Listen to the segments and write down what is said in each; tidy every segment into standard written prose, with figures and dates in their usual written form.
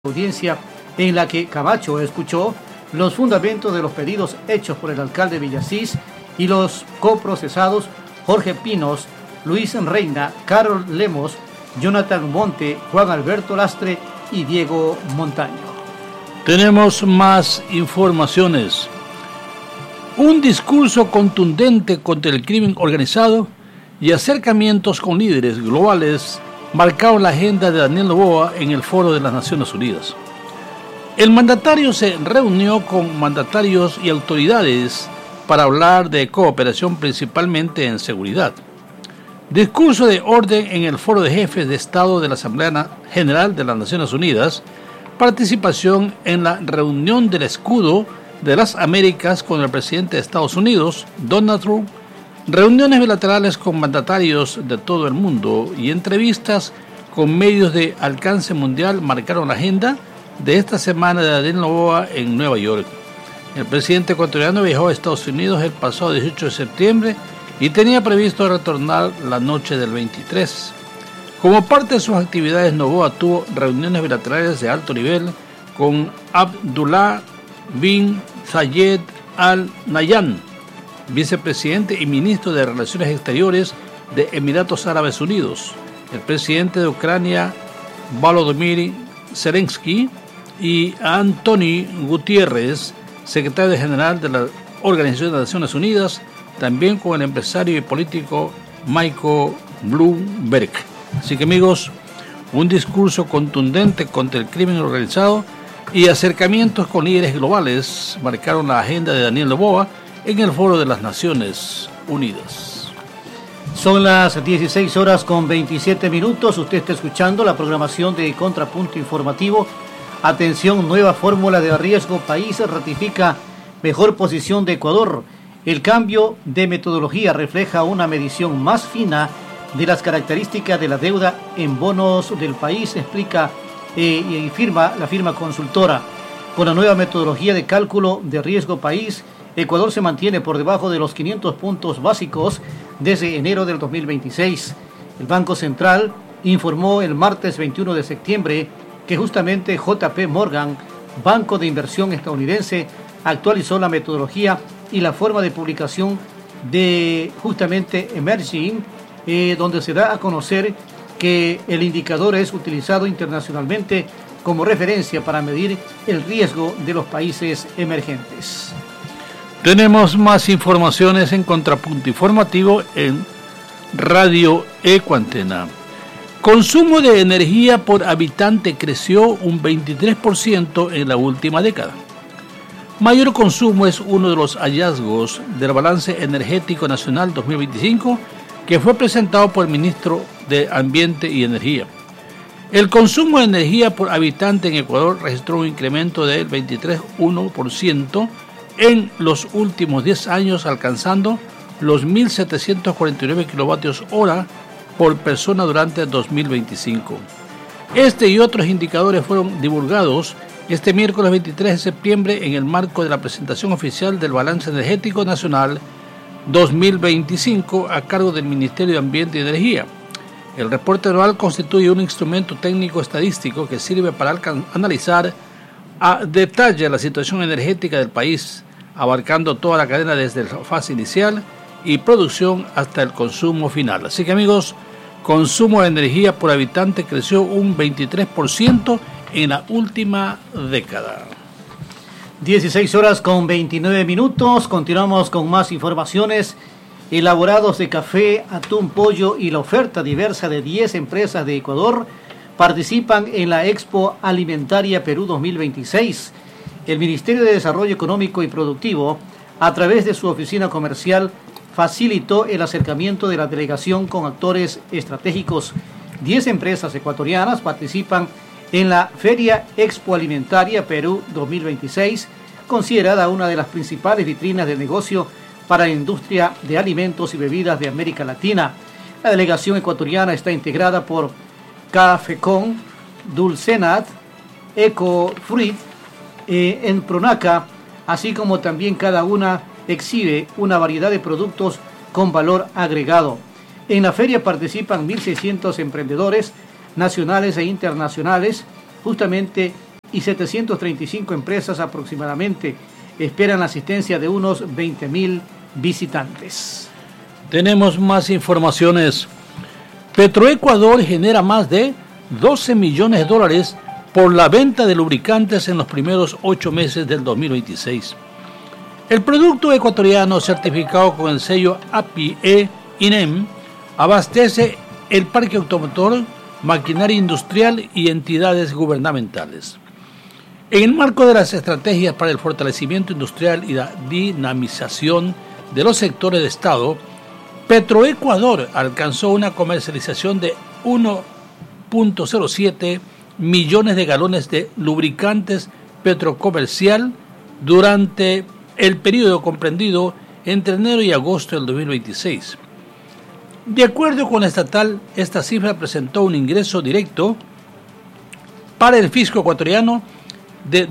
audiencia en la que Camacho escuchó los fundamentos de los pedidos hechos por el alcalde Villasís y los coprocesados Jorge Pinos, Luis Reina, Carol Lemos, Jonathan Monte, Juan Alberto Lastre y Diego Montaño. Tenemos más informaciones. Un discurso contundente contra el crimen organizado y acercamientos con líderes globales marcaron la agenda de Daniel Noboa en el Foro de las Naciones Unidas. El mandatario se reunió con mandatarios y autoridades para hablar de cooperación principalmente en seguridad. Discurso de orden en el Foro de Jefes de Estado de la Asamblea General de las Naciones Unidas. Participación en la reunión del Escudo de las Américas con el presidente de Estados Unidos, Donald Trump. Reuniones bilaterales con mandatarios de todo el mundo y entrevistas con medios de alcance mundial marcaron la agenda de esta semana de Daniel Noboa en Nueva York. El presidente ecuatoriano viajó a Estados Unidos el pasado 18 de septiembre y tenía previsto retornar la noche del 23. Como parte de sus actividades, Noboa tuvo reuniones bilaterales de alto nivel con Abdullah bin Zayed Al Nahyan, vicepresidente y ministro de Relaciones Exteriores de Emiratos Árabes Unidos, el presidente de Ucrania, Volodymyr Zelensky, y Anthony Gutiérrez, secretario general de la Organización de Naciones Unidas, también con el empresario y político Michael Bloomberg. Así que, amigos, un discurso contundente contra el crimen organizado y acercamientos con líderes globales marcaron la agenda de Daniel Noboa en el Foro de las Naciones Unidas. Son las 16 horas con 27 minutos. Usted está escuchando la programación de Contrapunto Informativo. Atención, nueva fórmula de riesgo país ratifica mejor posición de Ecuador. El cambio de metodología refleja una medición más fina de las características de la deuda en bonos del país, explica la firma consultora. Con la nueva metodología de cálculo de riesgo país, Ecuador se mantiene por debajo de los 500 puntos básicos desde enero del 2026. El Banco Central informó el martes 21 de septiembre que justamente JP Morgan, banco de inversión estadounidense, actualizó la metodología y la forma de publicación de justamente Emerging, donde se da a conocer que el indicador es utilizado internacionalmente como referencia para medir el riesgo de los países emergentes. Tenemos más informaciones en Contrapunto Informativo en Radio Ecuantena. Consumo de energía por habitante creció un 23% en la última década. Mayor consumo es uno de los hallazgos del Balance Energético Nacional 2025 que fue presentado por el ministro de Ambiente y Energía. El consumo de energía por habitante en Ecuador registró un incremento del 23,1% en los últimos 10 años, alcanzando los 1.749 kilovatios hora por persona durante 2025. Este y otros indicadores fueron divulgados este miércoles 23 de septiembre en el marco de la presentación oficial del Balance Energético Nacional 2025 a cargo del Ministerio de Ambiente y Energía. El reporte anual constituye un instrumento técnico estadístico que sirve para analizar a detalle la situación energética del país, abarcando toda la cadena desde la fase inicial y producción hasta el consumo final. Así que, amigos, consumo de energía por habitante creció un 23% en la última década. 16 horas con 29 minutos. Continuamos con más informaciones. Elaborados de café, atún, pollo y la oferta diversa de 10 empresas de Ecuador participan en la Expo Alimentaria Perú 2026. El Ministerio de Desarrollo Económico y Productivo, a través de su oficina comercial, facilitó el acercamiento de la delegación con actores estratégicos. 10 empresas ecuatorianas participan en la Feria Expo Alimentaria Perú 2026, considerada una de las principales vitrinas de negocio para la industria de alimentos y bebidas de América Latina. La delegación ecuatoriana está integrada por Cafecon, Dulcenat, Ecofruit, Enpronaca, así como también cada una exhibe una variedad de productos con valor agregado. En la feria participan 1.600 emprendedores nacionales e internacionales, justamente y 735 empresas aproximadamente esperan la asistencia de unos 20.000 visitantes. Tenemos más informaciones. Petroecuador genera más de $12 millones por la venta de lubricantes en los primeros 8 meses del 2026. El producto ecuatoriano certificado con el sello API-E-INEM abastece el parque automotor, maquinaria industrial y entidades gubernamentales. En el marco de las estrategias para el fortalecimiento industrial y la dinamización de los sectores de Estado, Petroecuador alcanzó una comercialización de 1.07 millones de galones de lubricantes petrocomercial durante el periodo comprendido entre enero y agosto del 2026. De acuerdo con la estatal, esta cifra presentó un ingreso directo para el fisco ecuatoriano de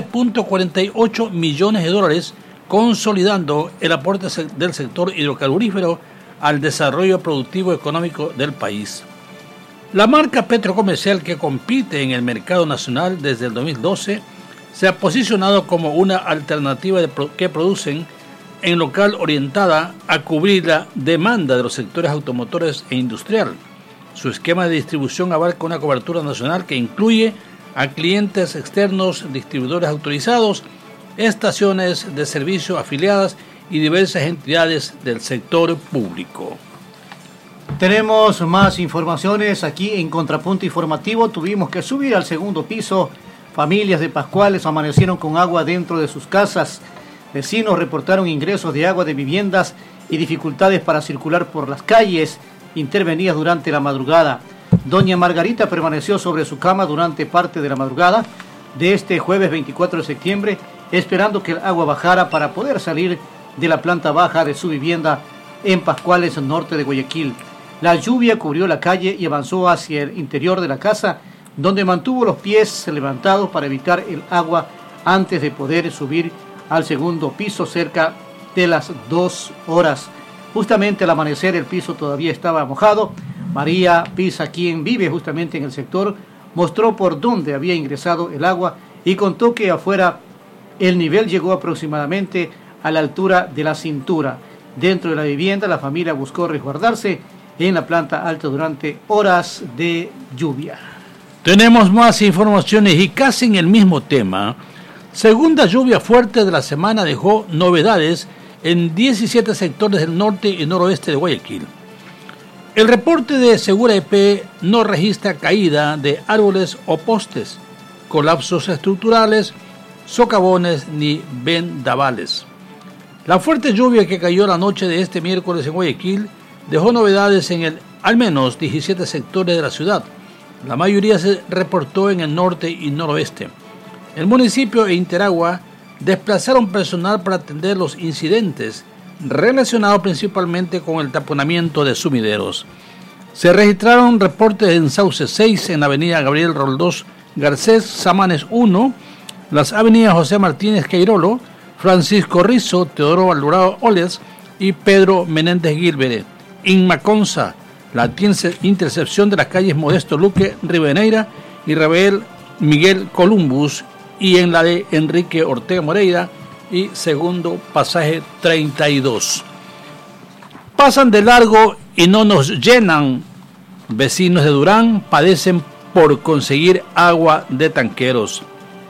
$12.48 millones, consolidando el aporte del sector hidrocarburífero al desarrollo productivo económico del país. La marca petrocomercial, que compite en el mercado nacional desde el 2012, se ha posicionado como una alternativa que producen en local orientada a cubrir la demanda de los sectores automotores e industrial. Su esquema de distribución abarca una cobertura nacional que incluye a clientes externos, distribuidores autorizados, estaciones de servicio afiliadas y diversas entidades del sector público. Tenemos más informaciones aquí en Contrapunto Informativo. Tuvimos que subir al segundo piso. Familias de Pascuales amanecieron con agua dentro de sus casas. Vecinos reportaron ingresos de agua de viviendas y dificultades para circular por las calles intervenidas durante la madrugada. Doña Margarita permaneció sobre su cama durante parte de la madrugada de este jueves 24 de septiembre, esperando que el agua bajara para poder salir de la planta baja de su vivienda en Pascuales, norte de Guayaquil. La lluvia cubrió la calle y avanzó hacia el interior de la casa, donde mantuvo los pies levantados para evitar el agua antes de poder subir al segundo piso cerca de las 2 horas. Justamente al amanecer el piso todavía estaba mojado. María Pisa, quien vive justamente en el sector, mostró por dónde había ingresado el agua y contó que afuera el nivel llegó aproximadamente a la altura de la cintura. Dentro de la vivienda la familia buscó resguardarse en la planta alta durante horas de lluvia. Tenemos más informaciones y casi en el mismo tema. Segunda lluvia fuerte de la semana dejó novedades en 17 sectores del norte y noroeste de Guayaquil. El reporte de Segura EP no registra caída de árboles o postes, colapsos estructurales, socavones ni vendavales. La fuerte lluvia que cayó la noche de este miércoles en Guayaquil dejó novedades en al menos 17 sectores de la ciudad. La mayoría se reportó en el norte y noroeste. El municipio e Interagua desplazaron personal para atender los incidentes relacionados principalmente con el taponamiento de sumideros. Se registraron reportes en Sauce 6, en la avenida Gabriel Roldós Garcés, Samanes 1, las avenidas José Martínez Queirolo, Francisco Rizo, Teodoro Alvarado Oles y Pedro Menéndez Gilbert. En Maconza, la intercepción de las calles Modesto Luque Rivadeneira y Rafael Miguel Columbus, y en la de Enrique Ortega Moreira y segundo pasaje 32. Pasan de largo y no nos llenan. Vecinos de Durán padecen por conseguir agua de tanqueros.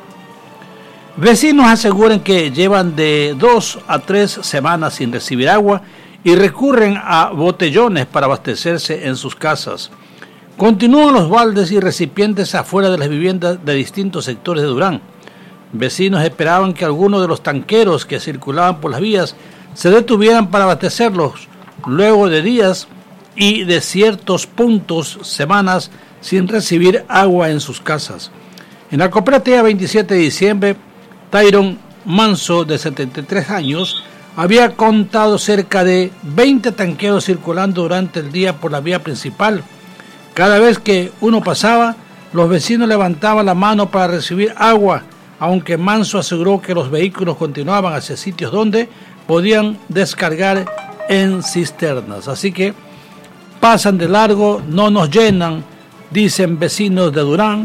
Vecinos aseguran que llevan de 2 a 3 semanas sin recibir agua y recurren a botellones para abastecerse en sus casas. Continúan los baldes y recipientes afuera de las viviendas de distintos sectores de Durán. Vecinos esperaban que algunos de los tanqueros que circulaban por las vías se detuvieran para abastecerlos, luego de días y de ciertos puntos, semanas, sin recibir agua en sus casas. En la cooperativa 27 de diciembre, Tyron Manso, de 73 años, había contado cerca de 20 tanqueros circulando durante el día por la vía principal. Cada vez que uno pasaba, los vecinos levantaban la mano para recibir agua, aunque Manso aseguró que los vehículos continuaban hacia sitios donde podían descargar en cisternas. Así que pasan de largo, no nos llenan, dicen vecinos de Durán,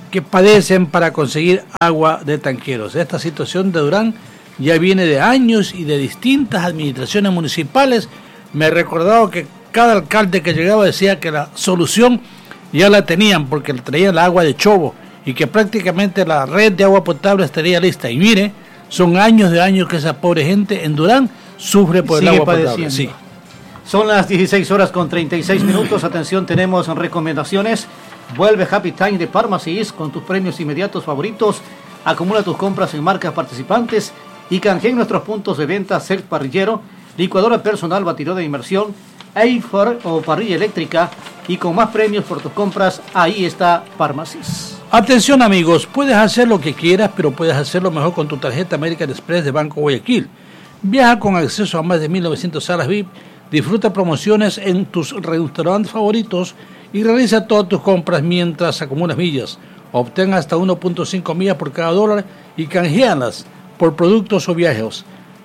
que padecen para conseguir agua de tanqueros. Esta situación de Durán ya viene de años y de distintas administraciones municipales. Me he recordado que cada alcalde que llegaba decía que la solución ya la tenían porque traían el agua de Chobo y que prácticamente la red de agua potable estaría lista. Y mire, son años de años que esa pobre gente en Durán sufre por el agua potable. Sí. Son las 16 horas con 36 minutos. Atención, tenemos recomendaciones. Vuelve Happy Time de Pharmacies con tus premios inmediatos favoritos. Acumula tus compras en marcas participantes y canjea en nuestros puntos de venta Self Parrillero, licuadora personal, batidora de inmersión, Air o parrilla eléctrica, y con más premios por tus compras. Ahí está Pharmacies. Atención amigos, puedes hacer lo que quieras, pero puedes hacerlo mejor con tu tarjeta American Express de Banco Guayaquil. Viaja con acceso a más de 1.900 salas VIP, disfruta promociones en tus restaurantes favoritos y realiza todas tus compras mientras acumulas millas. Obtén hasta 1.5 millas por cada dólar y canjealas por productos o viajes.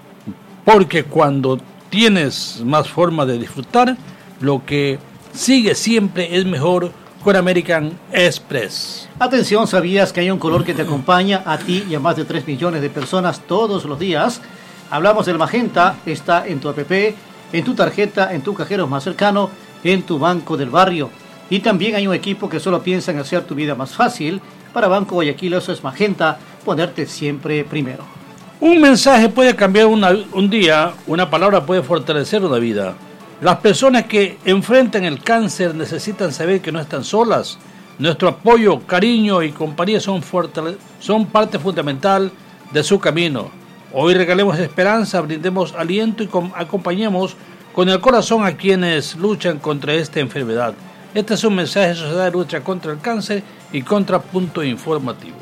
Porque cuando tienes más forma de disfrutar, lo que sigue siempre es mejor con American Express. Atención, ¿sabías que hay un color que te acompaña a ti y a más de 3 millones de personas todos los días? Hablamos del magenta. Está en tu app, en tu tarjeta, en tu cajero más cercano, en tu banco del barrio. Y también hay un equipo que solo piensa en hacer tu vida más fácil. Para Banco Guayaquil eso es magenta, ponerte siempre primero. Un mensaje puede cambiar un día, una palabra puede fortalecer una vida. Las personas que enfrentan el cáncer necesitan saber que no están solas. Nuestro apoyo, cariño y compañía son parte fundamental de su camino. Hoy regalemos esperanza, brindemos aliento y acompañemos con el corazón a quienes luchan contra esta enfermedad. Este es un mensaje de Sociedad de Lucha contra el Cáncer y contra Punto Informativo.